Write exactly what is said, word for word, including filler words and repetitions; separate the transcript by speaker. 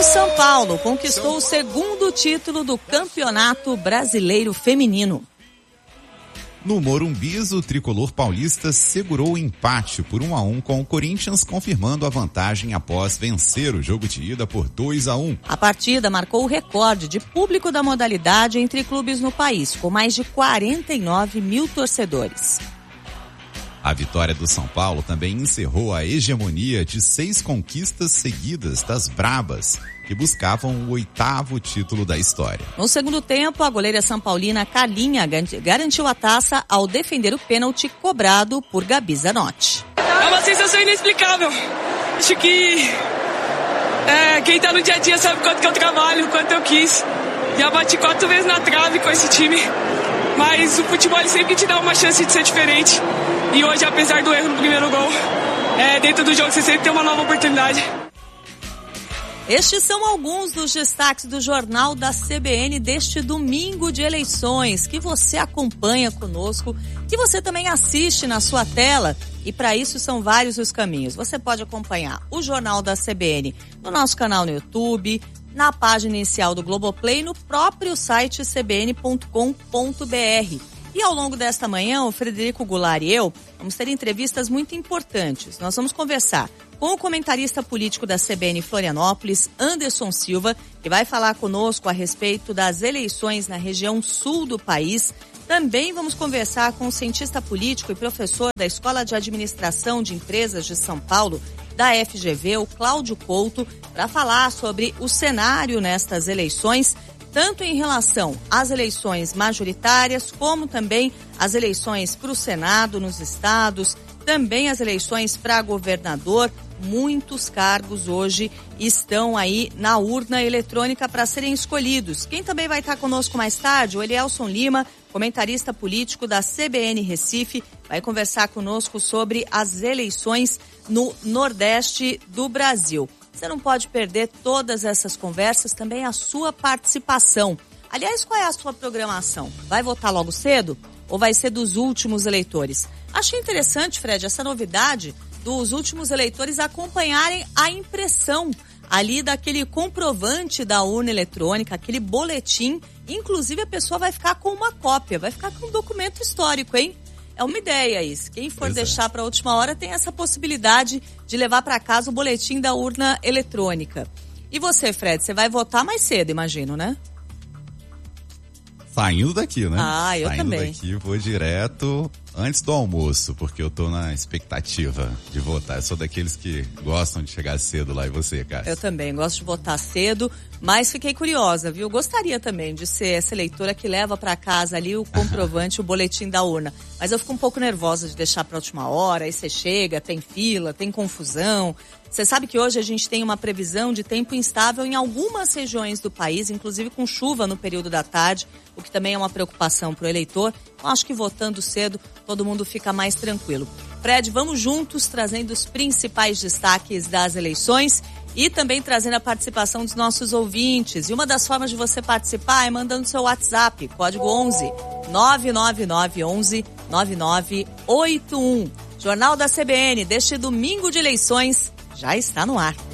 Speaker 1: O São Paulo conquistou o segundo título do Campeonato Brasileiro Feminino.
Speaker 2: No Morumbi, o tricolor paulista segurou o empate por um a um com o Corinthians, confirmando a vantagem após vencer o jogo de ida por dois a um.
Speaker 1: A partida marcou o recorde de público da modalidade entre clubes no país, com mais de quarenta e nove mil torcedores.
Speaker 2: A vitória do São Paulo também encerrou a hegemonia de seis conquistas seguidas das Brabas, que buscavam o oitavo título da história.
Speaker 1: No segundo tempo, a goleira são paulina Carlinha garantiu a taça ao defender o pênalti cobrado por Gabi Zanotti.
Speaker 3: É uma sensação inexplicável. Acho que é, quem tá no dia a dia sabe quanto que eu trabalho, quanto eu quis. Já bati quatro vezes na trave com esse time, mas o futebol ele sempre te dá uma chance de ser diferente. E hoje, apesar do erro no primeiro gol, é, dentro do jogo você sempre tem uma nova oportunidade.
Speaker 1: Estes são alguns dos destaques do Jornal da C B N deste domingo de eleições, que você acompanha conosco, que você também assiste na sua tela, e para isso são vários os caminhos. Você pode acompanhar o Jornal da C B N no nosso canal no YouTube, na página inicial do Globoplay, no próprio site c b n ponto com ponto b r. E ao longo desta manhã, o Frederico Goulart e eu vamos ter entrevistas muito importantes. Nós vamos conversar com o comentarista político da C B N Florianópolis, Anderson Silva, que vai falar conosco a respeito das eleições na região sul do país. Também vamos conversar com o cientista político e professor da Escola de Administração de Empresas de São Paulo, da F G V, o Cláudio Couto, para falar sobre o cenário nestas eleições, tanto em relação às eleições majoritárias, como também as eleições para o Senado nos estados, também as eleições para governador. Muitos cargos hoje estão aí na urna eletrônica para serem escolhidos. Quem também vai estar conosco mais tarde, o Elielson Lima, comentarista político da C B N Recife, vai conversar conosco sobre as eleições no Nordeste do Brasil. Você não pode perder todas essas conversas, também a sua participação. Aliás, qual é a sua programação? Vai votar logo cedo ou vai ser dos últimos eleitores? Achei interessante, Fred, essa novidade dos últimos eleitores acompanharem a impressão ali daquele comprovante da urna eletrônica, aquele boletim. Inclusive, a pessoa vai ficar com uma cópia, vai ficar com um documento histórico, hein? É uma ideia isso. Quem for pois deixar é. para a última hora tem essa possibilidade de levar para casa o boletim da urna eletrônica. E você, Fred, você vai votar mais cedo, imagino, né?
Speaker 2: Saindo daqui, né?
Speaker 1: Ah, eu
Speaker 2: Saindo
Speaker 1: também.
Speaker 2: Saindo daqui, vou direto antes do almoço, porque eu tô na expectativa de votar. Eu sou daqueles que gostam de chegar cedo lá. E você, Cássio?
Speaker 1: Eu também, gosto de votar cedo, mas fiquei curiosa, viu? Gostaria também de ser essa eleitora que leva para casa ali o comprovante, o boletim da urna. Mas eu fico um pouco nervosa de deixar para a última hora, aí você chega, tem fila, tem confusão. Você sabe que hoje a gente tem uma previsão de tempo instável em algumas regiões do país, inclusive com chuva no período da tarde, o que também é uma preocupação para o eleitor. Eu acho que votando cedo, todo mundo fica mais tranquilo. Fred, vamos juntos trazendo os principais destaques das eleições e também trazendo a participação dos nossos ouvintes. E uma das formas de você participar é mandando seu WhatsApp, código onze nove nove nove onze nove nove oito um. Jornal da C B N deste domingo de eleições já está no ar.